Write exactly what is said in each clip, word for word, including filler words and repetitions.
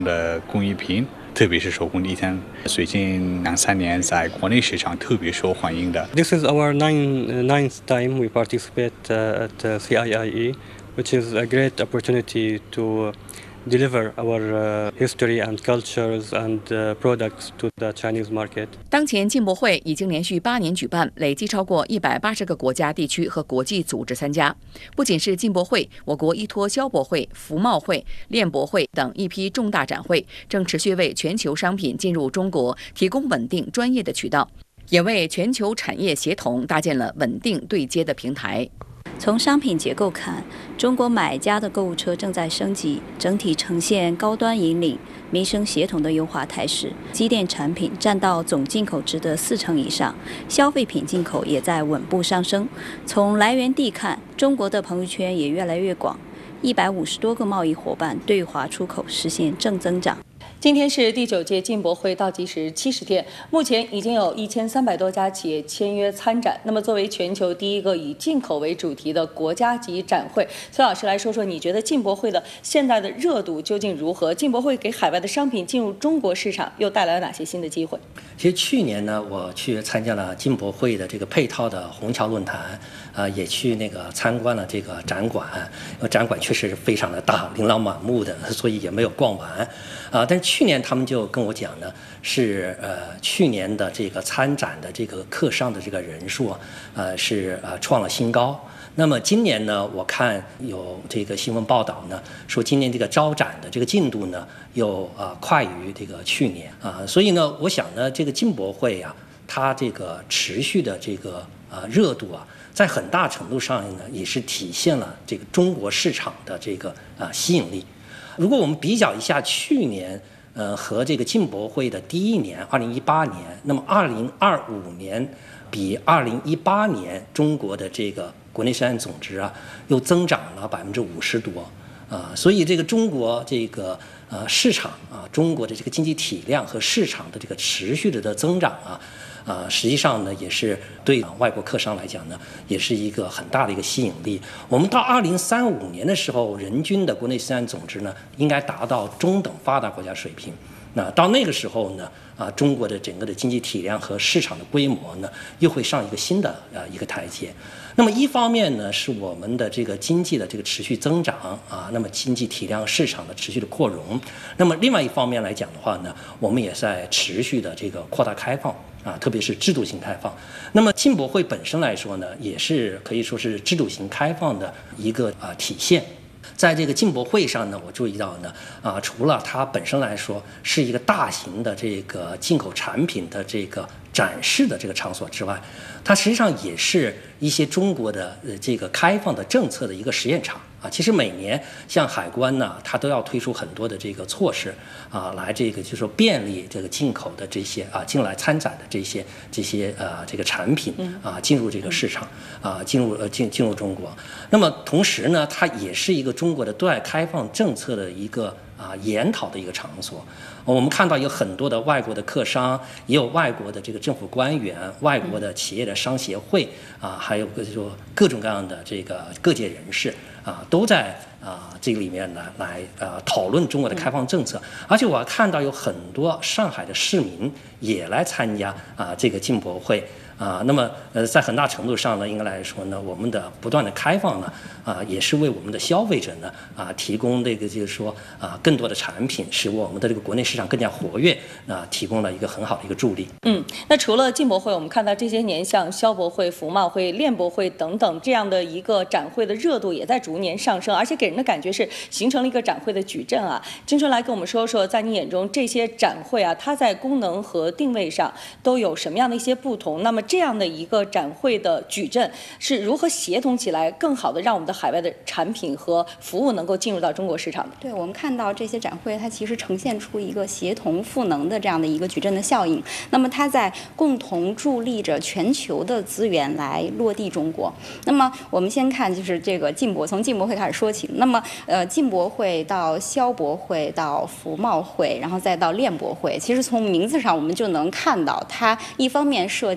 的工艺品，特别是手工艺品，最近两三年在国内市场特别受欢迎的。 This is our nine, ninth time we participate uh, at uh, C I I E, which is a great opportunity to deliver our uh, history and cultures and uh, products to the Chinese market. 当前进博会已经连续八年举办，累计超过一百八十个国家、地区和国际组织参加。不仅是进博会，我国依托消博会、服贸会、链博会等一批重大展会，正持续为全球商品进入中国提供稳定、专业的渠道，也为全球产业协同搭建了稳定对接的平台。 从商品结构看，中国买家的购物车正在升级，整体呈现高端引领、民生协同的优化态势。机电产品占到总进口值的四成以上，消费品进口也在稳步上升。从来源地看，中国的朋友圈也越来越广，一百五十多个贸易伙伴对华出口实现正增长。 今天是第九届进博会倒计时七十天，目前已经有一千三百多家企业签约参展。那么，作为全球第一个以进口为主题的国家级展会，崔老师来说说，你觉得进博会的现在的热度究竟如何？进博会给海外的商品进入中国市场又带来了哪些新的机会？ 其实去年呢，我去参加了进博会的这个配套的虹桥论坛，啊、呃，也去那个参观了这个展馆。展馆确实非常的大，琳琅满目的，所以也没有逛完。啊、呃，但是去年他们就跟我讲呢，是呃去年的这个参展的这个客商的这个人数，呃是呃创了新高。那么今年呢，我看有这个新闻报道呢，说今年这个招展的这个进度呢，又啊、呃、快于这个去年啊、呃，所以呢，我想呢，这个进博会啊，它这个持续的这个啊、呃、热度啊，在很大程度上呢，也是体现了这个中国市场的这个啊、呃、吸引力。如果我们比较一下去年，呃，和这个进博会的第一年，二零一八年，那么二零二五年比二零一八年中国的这个国内生产总值啊，又增长了百分之五十多啊、呃，所以这个中国这个呃市场啊，中国的这个经济体量和市场的这个持续的的增长啊。啊、呃，实际上呢，也是对外国客商来讲呢，也是一个很大的一个吸引力。我们到二零三五年的时候，人均的国内生产总值呢，应该达到中等发达国家水平。那到那个时候呢，啊，中国的整个的经济体量和市场的规模呢，又会上一个新的啊一个台阶。那么一方面呢，是我们的这个经济的这个持续增长啊，那么经济体量市场的持续的扩容。那么另外一方面来讲的话呢，我们也在持续的这个扩大开放。啊，特别是制度性开放。那么进博会本身来说呢，也是可以说是制度性开放的一个啊体现。在这个进博会上呢，我注意到呢，啊，除了它本身来说是一个大型的这个进口产品的这个展示的这个场所之外，它实际上也是一些中国的呃这个开放的政策的一个实验场。啊，其实每年像海关呢，它都要推出很多的这个措施啊，来这个就是说便利这个进口的这些啊进来参展的这些这些呃这个产品啊进入这个市场啊进入呃进进入中国。那么同时呢，它也是一个中国的对外开放政策的一个啊研讨的一个场所。我们看到有很多的外国的客商，也有外国的这个政府官员、外国的企业的商协会啊，还有个说各种各样的这个各界人士啊，都在啊这个里面呢来呃讨论中国的开放政策。而且我还看到有很多上海的市民也来参加啊这个进博会。啊，那么呃，在很大程度上呢，应该来说呢，我们的不断的开放呢，啊，也是为我们的消费者呢，啊，提供这个就是说啊，更多的产品，使我们的这个国内市场更加活跃，啊，提供了一个很好的一个助力。 嗯，那除了进博会，我们看到这些年像消博会、服贸会、链博会等等这样的一个展会的热度也在逐年上升，而且给人的感觉是形成了一个展会的矩阵啊。金春来跟我们说说，在你眼中这些展会啊，它在功能和定位上都有什么样的一些不同？那么这样的一个展会的矩阵是如何协同起来，更好的让我们的海外的产品和服务能够进入到中国市场的？ 对，我们看到这些展会，它其实呈现出一个协同赋能的这样的一个矩阵的效应。那么它在共同助力着全球的资源来落地中国。那么我们先看就是这个进博，从进博会开始说起。那么呃，进博会到消博会到服贸会，然后再到链博会，其实从名字上我们就能看到，它一方面涉及到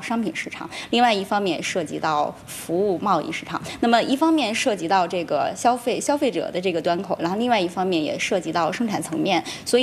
商品市场，另外一方面涉及到服务贸易市场。那么一方面涉及到这个消费消费者的这个端口，然后另外一方面也涉及到生产层面，所以。